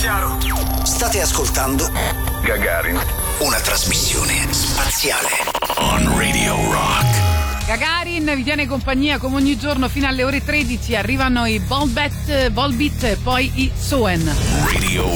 chiaro. State ascoltando Gagarin, una trasmissione spaziale on Radio Rock. Gagarin vi tiene compagnia come ogni giorno fino alle ore 13. Arrivano i Volbeat, poi i Soen. Radio